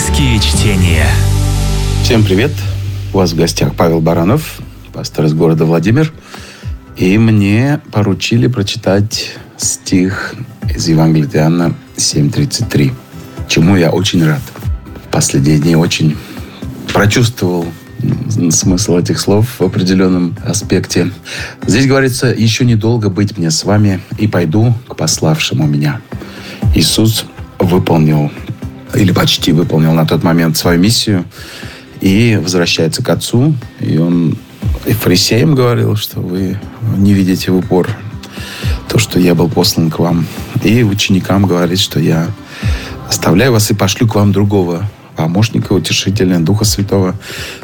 Библейские чтения. Всем привет! У вас в гостях Павел Баранов, пастор из города Владимир. И мне поручили прочитать стих из Евангелия от Иоанна 7:33, чему я очень рад. В последние дни очень прочувствовал смысл этих слов в определенном аспекте. Здесь говорится: «Еще недолго быть мне с вами, и пойду к пославшему меня». Иисус выполнил, или почти выполнил на тот момент свою миссию и возвращается к Отцу. И Он и фарисеям говорил, что вы не видите в упор то, что я был послан к вам. И ученикам говорит, что я оставляю вас и пошлю к вам другого помощника, утешителя, Духа Святого.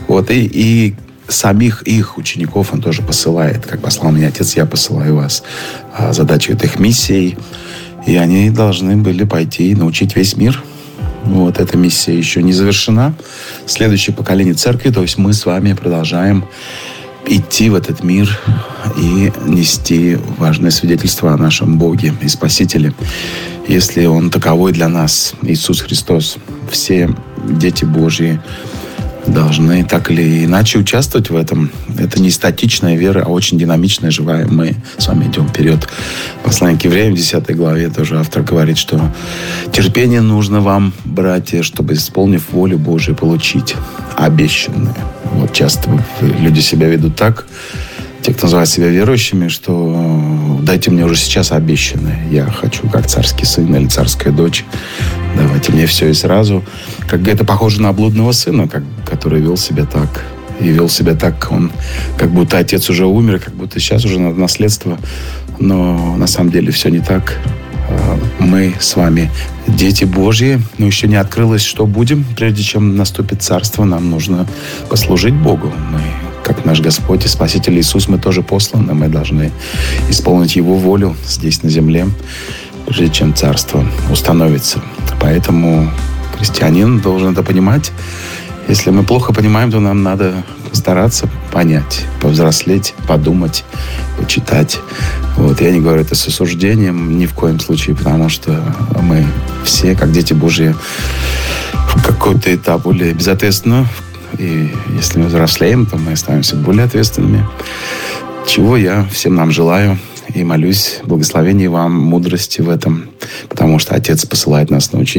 И самих их учеников Он тоже посылает. Как послал меня Отец, я посылаю вас. Задача их миссией. И они должны были пойти и научить весь мир. Эта миссия еще не завершена. Следующее поколение церкви, то есть мы с вами продолжаем идти в этот мир и нести важное свидетельство о нашем Боге и Спасителе, если Он таковой для нас, Иисус Христос. Все дети Божьи должны так или иначе участвовать в этом. Это не статичная вера, а очень динамичная, живая. Мы с вами идем вперед. Послание к евреям в 10 главе тоже автор говорит, что терпение нужно вам, братья, чтобы, исполнив волю Божию, получить обещанное. Часто люди себя ведут так, те, кто называет себя верующими, что дайте мне уже сейчас обещанное. Я хочу как царский сын или царская дочь. Давайте мне все и сразу. Как это похоже на блудного сына, который вел себя так. И вел себя так, он как будто отец уже умер, как будто сейчас уже надо наследство. Но на самом деле все не так. Мы с вами дети Божьи, но еще не открылось, что будем. Прежде чем наступит царство, нам нужно послужить Богу. Мы, как наш Господь и Спаситель Иисус, мы тоже посланы. Мы должны исполнить Его волю здесь на земле, прежде чем царство установится. Поэтому христианин должен это понимать. Если мы плохо понимаем, то нам надо стараться понять, повзрослеть, подумать, почитать. Я не говорю это с осуждением ни в коем случае, потому что мы все, как дети Божьи, в какой-то этап были безответственны. И если мы взрослеем, то мы становимся более ответственными. Чего я всем нам желаю и молюсь благословения вам, мудрости в этом, потому что Отец посылает нас научить